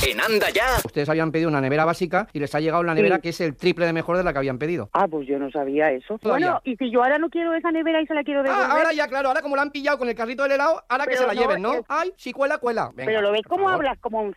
En Anda Ya. Ustedes habían pedido una nevera básica y les ha llegado la nevera que es el triple de mejor de la que habían pedido. Ah, pues yo no sabía eso. Todavía. Bueno, y si yo ahora no quiero esa nevera y se la quiero devolver. Ahora ya, claro, ahora como la han pillado con el carrito del helado, ahora que Pero se la no, lleven, ¿no? Ay, si cuela, cuela. Venga, pero lo ves por cómo favor. hablas como un